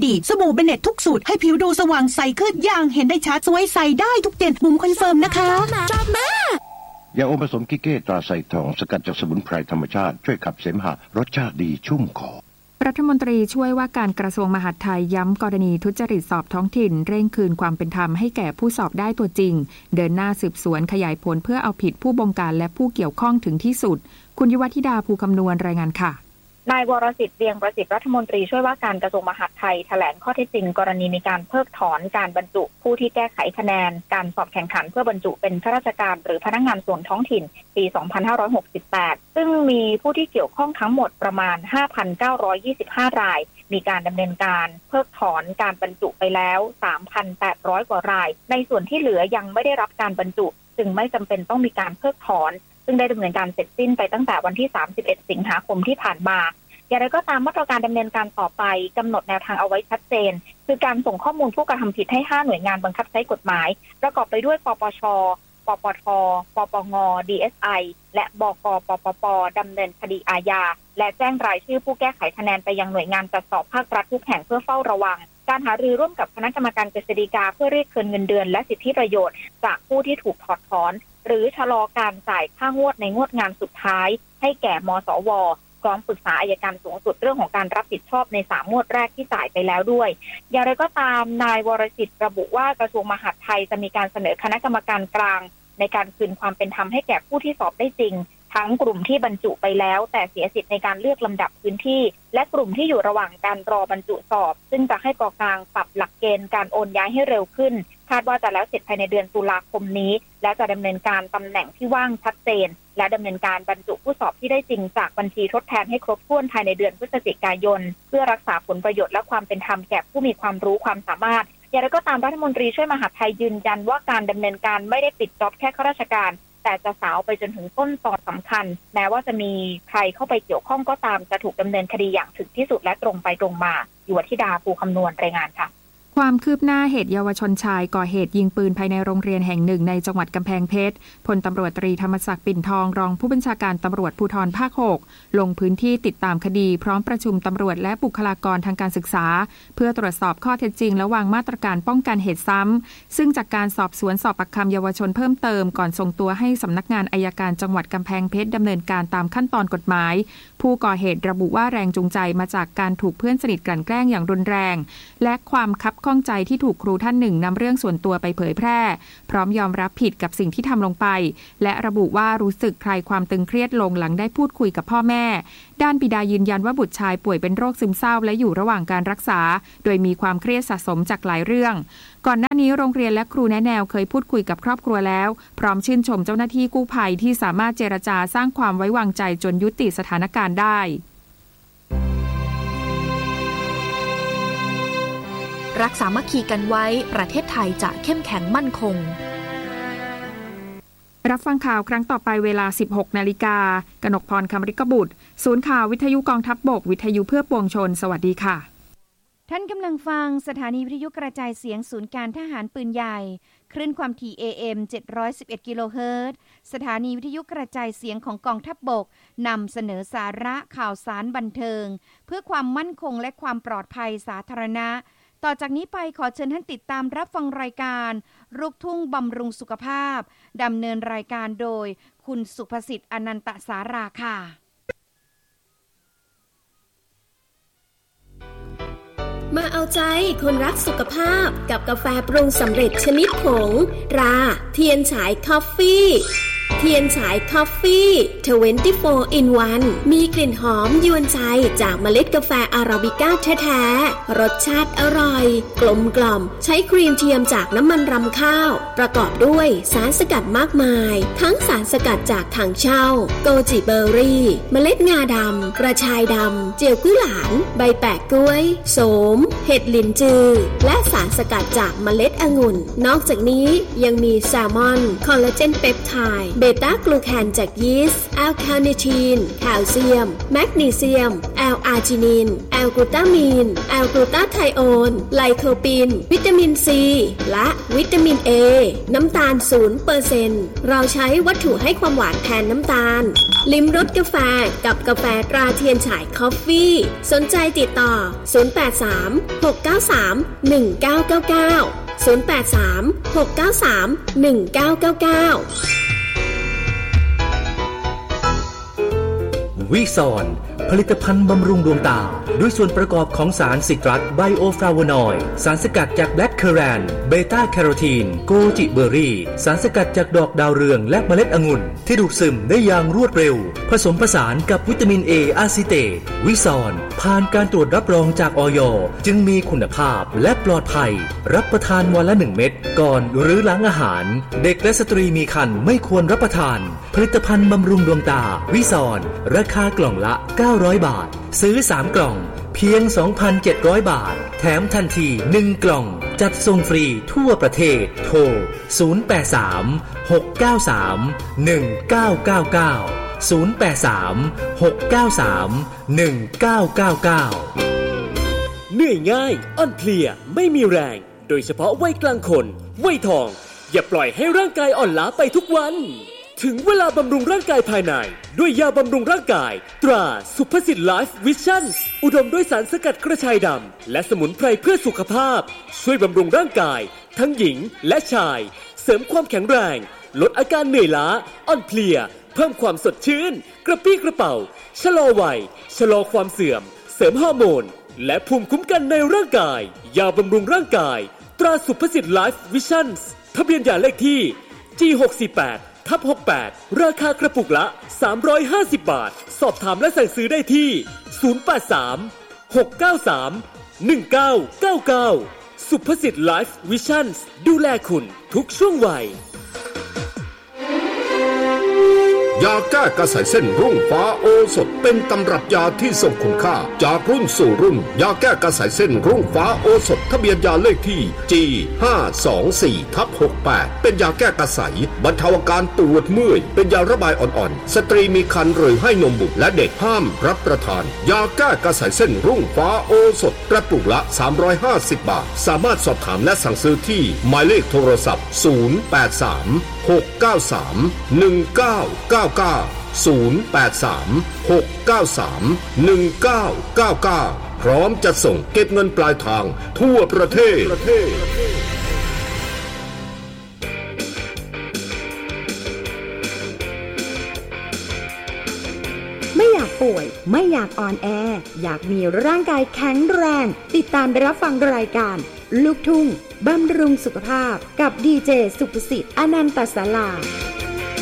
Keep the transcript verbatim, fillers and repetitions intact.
ดีสบู่เบเนตทุกสูตรให้ผิวดูสว่างใสขึ้นอย่างเห็นได้ชัดสวยใสได้ทุกเย็นบุ๋มคอนเฟิร์มนะคะชอบมากยาอมผสมกิเก้ตราไซทองสกัดจากสมุนไพรธรรมชาติช่วยขับเสมหะรสชาติดีชุ่มคอรัฐมนตรีช่วยว่าการกระทรวงมหาดไทยย้ำกรณีทุจริตสอบท้องถิ่นเร่งคืนความเป็นธรรมให้แก่ผู้สอบได้ตัวจริงเดินหน้าสืบสวนขยายผลเพื่อเอาผิดผู้บงการและผู้เกี่ยวข้องถึงที่สุดคุณยุวธิดาภูคำนวณรายงานค่ะนายวรสิทธิ์เวียงประสิทธิ์รัฐมนตรีช่วยว่าการกระทรวงมหาดไทยแถลงข้อเท็จจริงกรณีมีการเพิกถอนการบรรจุผู้ที่แก้ไขคะแนนการสอบแข่งขันเพื่อบรรจุเป็นข้าราชการหรือพนักงานส่วนท้องถิ่นปี สองพันห้าร้อยหกสิบแปด ซึ่งมีผู้ที่เกี่ยวข้องทั้งหมดประมาณ ห้าพันเก้าร้อยยี่สิบห้า รายมีการดำเนินการเพิกถอนการบรรจุไปแล้ว สามพันแปดร้อย กว่ารายในส่วนที่เหลือยังไม่ได้รับการบรรจุจึงไม่จำเป็นต้องมีการเพิกถอนซึ่งได้ดำเนินการเสร็จสิ้นไปตั้งแต่วันที่สามสิบเอ็ดสิงหาคมที่ผ่านมาอย่างไรก็ตามมาตรการดำเนินการต่อไปกำหนดแนวทางเอาไว้ชัดเจนคือการส่งข้อมูลผู้กระทำผิดให้ห้าหน่วยงานบังคับใช้กฎหมายประกอบไปด้วยปปช.ปปท.ปปง.ดี เอส ไอ และบก.ปปป.ดำเนินคดีอาญาและแจ้งรายชื่อผู้แก้ไขคะแนนไปยังหน่วยงานจัดสอบภาครัฐทุกแห่งเพื่อเฝ้าระวังการหารือร่วมกับคณะกรรมการกฤษฎีกาเพื่อเรียกคืนเงินเดือนและสิทธิประโยชน์จากผู้ที่ถูกถอดถอนหรือชะลอการจ่ายค่างวดในงวดงานสุดท้ายให้แก่มสว.พร้อมปรึกษาอัยการสูงสุดเรื่องของการรับผิดชอบในสามงวดแรกที่จ่ายไปแล้วด้วยอย่างไรก็ตามนายวรสิทธิ์ระบุว่ากระทรวงมหาดไทยจะมีการเสนอคณะกรรมการกลางในการคืนความเป็นธรรมให้แก่ผู้ที่สอบได้จริงทั้งกลุ่มที่บรรจุไปแล้วแต่เสียสิทธิ์ในการเลือกลำดับพื้นที่และกลุ่มที่อยู่ระหว่างการรอบรรจุสอบซึ่งจะให้กกลางปรับหลักเกณฑ์การโอนย้ายให้เร็วขึ้นคาดว่าจะแล้วเสร็จภายในเดือนตุลาคมนี้และจะดำเนินการตำแหน่งที่ว่างชัดเจนและดำเนินการบรรจุผู้สอบที่ได้จริงจากบัญชีทดแทนให้ครบถ้วนภายในเดือนพฤศจิกายนเพื่อรักษาผลประโยชน์และความเป็นธรรมแก่ผู้มีความรู้ความสามารถอย่างไรก็ตามรัฐมนตรีช่วยมหาดไทยยืนยันว่าการดำเนินการไม่ได้ปิดจ็อบแค่ข้าราชการแต่จะสาวไปจนถึงต้นตอสำคัญแม้ว่าจะมีใครเข้าไปเกี่ยวข้องก็ตามจะถูกดำเนินคดีอย่างถึงที่สุดและตรงไปตรงมายุวธิดาภูคำนวณรายงานค่ะความคืบหน้าเหตุเยาวชนชายก่อเหตุยิงปืนภายในโรงเรียนแห่งหนึ่งในจังหวัดกำแพงเพชรพลตำรวจตรีธรรมศักดิ์ปิ่นทองรองผู้บัญชาการตำรวจภูธรภาคหกลงพื้นที่ติดตามคดีพร้อมประชุมตำรวจและบุคลากรทางการศึกษาเพื่อตรวจสอบข้อเท็จจริงและวางมาตรการป้องกันเหตุซ้ำซึ่งจากการสอบสวนสอบปากคำเยาวชนเพิ่มเติมก่อนส่งตัวให้สำนักงานอัยการจังหวัดกำแพงเพชรดำเนินการตามขั้นตอนกฎหมายผู้ก่อเหตุระบุว่าแรงจูงใจมาจากการถูกเพื่อนสนิทกลั่นแกล้งอย่างรุนแรงและความคับข้องใจที่ถูกครูท่านหนึ่งนำเรื่องส่วนตัวไปเผยแพร่พร้อมยอมรับผิดกับสิ่งที่ทำลงไปและระบุว่ารู้สึกคลายความตึงเครียดลงหลังได้พูดคุยกับพ่อแม่ด้านบิดายืนยันว่าบุตรชายป่วยเป็นโรคซึมเศร้าและอยู่ระหว่างการรักษาโดยมีความเครียดสะสมจากหลายเรื่องก่อนหน้านี้โรงเรียนและครูแนะแนวเคยพูดคุยกับครอบครัวแล้วพร้อมชื่นชมเจ้าหน้าที่กู้ภัยที่สามารถเจรจาสร้างความไว้วางใจจนยุติสถานการณ์ได้รักสามัคคีกันไว้ประเทศไทยจะเข้มแข็งมั่นคงรับฟังข่าวครั้งต่อไปเวลา สิบหกนาฬิกา กนกพร คำริกบุตรศูนย์ข่าววิทยุกองทัพบกวิทยุเพื่อปวงชนสวัสดีค่ะท่านกำลังฟังสถานีวิทยุกระจายเสียงศูนย์การทหารปืนใหญ่คลื่นความถี่ เอ เอ็ม เจ็ดร้อยสิบเอ็ด กิโลเฮิรตซ์สถานีวิทยุกระจายเสียงของกองทัพบกนำเสนอสาระข่าวสารบันเทิงเพื่อความมั่นคงและความปลอดภัยสาธารณะต่อจากนี้ไปขอเชิญท่านติดตามรับฟังรายการลูกทุ่งบำรุงสุขภาพดำเนินรายการโดยคุณสุภสิทธิ์อนันตสาราค่ะมาเอาใจคนรักสุขภาพกับกาแฟปรุงสำเร็จชนิดผงตราเทียนฉายคอฟฟี่เทียนฉายคอฟฟี่ยี่สิบสี่ อิน วัน มีกลิ่นหอมยวนใจจากเมล็ดกาแฟอาราบิก้าแท้ๆรสชาติอร่อยกลมกล่อมใช้ครีมเทียมจากน้ำมันรำข้าวประกอบด้วยสารสกัดมากมายทั้งสารสกัดจากถังเช่าโกจิเบอร์รี่เมล็ดงาดำกระชายดำเจียวกุ้ยหลานใบแปะกล้วยโสมเห็ดลินจือและสารสกัดจากเมล็ดองุ่นนอกจากนี้ยังมีแซลมอนคอลลาเจนเปปไทด์เบต้ากลูแคนจากยีสต์แอลคาเนทีนแคลเซียมแมกนีเซียมแอลอาร์จินินแอลกลูตามีนแอลกลูตาไทโอนไลโคปินวิตามินซีและวิตามินเอน้ำตาล ศูนย์เปอร์เซ็นต์ เราใช้วัตถุให้ความหวานแทนน้ำตาลลิ้มรสกาแฟกับกาแฟตราเทียนฉายคอฟฟี่สนใจติดต่อศูนย์ แปด สาม หก เก้า สาม หนึ่ง เก้า เก้า เก้า ศูนย์ แปด สาม หก เก้า สาม หนึ่ง เก้า เก้า เก้าวิซอนผลิตภัณฑ์บำรุงดวงตาด้วยส่วนประกอบของสารซิตรัสไบโอฟลาโวนอยด์สารสกัดจากแบล็คเคอแรนเบต้าแคโรทีนโกจิเบอร์รี่สารสกัดจากดอกดาวเรืองและเมล็ดองุ่นที่ดูดซึมได้อย่างรวดเร็วผสมผสานกับวิตามินเออะซิเตตวิซอนผ่านการตรวจรับรองจากอย.จึงมีคุณภาพและปลอดภัยรับประทานวันละหนึ่งเม็ดก่อนหรือหลังอาหารเด็กและสตรีมีครรภ์ไม่ควรรับประทานผลิตภัณฑ์บำรุงดวงตาวิซอนราคากล่องละเก้าร้อยบาทซื้อสามกล่องเพียง สองพันเจ็ดร้อย บาทแถมทันทีหนึ่งกล่องจัดส่งฟรีทั่วประเทศโทรศูนย์ แปด สาม หก เก้า สาม หนึ่ง เก้า เก้า เก้า ศูนย์ แปด สาม หก เก้า สาม หนึ่ง เก้า เก้า เก้าเหนื่อยง่ายอ่อนเพลียไม่มีแรงโดยเฉพาะวัยกลางคนวัยทองอย่าปล่อยให้ร่างกายอ่อนล้าไปทุกวันถึงเวลาบำรุงร่างกายภายในด้วยยาบำรุงร่างกายตราสุภสิทธิ์ไลฟ์วิชั่นอุดมด้วยสารสกัดกระชายดำและสมุนไพรเพื่อสุขภาพช่วยบำรุงร่างกายทั้งหญิงและชายเสริมความแข็งแรงลดอาการเหนื่อยล้าอ่อนเพลียเพิ่มความสดชื่นกระปรี้กระเป๋าชะลอวัยชะลอความเสื่อมเสริมฮอร์โมนและภูมิคุ้มกันในร่างกายยาบำรุงร่างกายตราสุภสิทธิ์ไลฟ์วิชั่นทะเบียนยาเลขที่ จี หก สี่ แปด ทับ หกแปด ราคากระปุกละสามร้อยห้าสิบบาทสอบถามและสั่งซื้อได้ที่ศูนย์ แปด สาม หก เก้า สาม หนึ่ง เก้า เก้า เก้าสุภสิทธิ์ไลฟ์วิชั่นดูแลคุณทุกช่วงวัยยาแก้กระสายเส้นรุ่งฟ้าโอสถเป็นตำรับยาที่ทรงคุณค่าจากรุ่นสู่รุ่นยาแก้กระสายเส้นรุ่งฟ้าโอสถทะเบียนยาเลขที่ จี ห้า สอง สี่ ทับ หกแปด เป็นยาแก้กระสายบรรเทาอาการปวดเมื่อยเป็นยาระบายอ่อนๆสตรีมีครรภ์หรือให้นมบุตรและเด็กห้ามรับประทานยาแก้กระสายเส้นรุ่งฟ้าโอสถกระปุกละสามร้อยห้าสิบบาทสามารถสอบถามและสั่งซื้อที่หมายเลขโทรศัพท์ศูนย์ แปด สาม หก เก้า สาม หนึ่ง เก้า เก้า เก้า ศูนย์ แปด สาม หก เก้า สาม หนึ่ง เก้า เก้า เก้าพร้อมจะส่งเก็บเงินปลายทางทั่วประเทศไม่อยากป่วยไม่อยากอ่อนแออยากมีร่างกายแข็งแรงติดตามรับฟังรายการลูกทุ่งบำรุงสุขภาพกับดีเจสุภสิทธิ์อนันตศาลา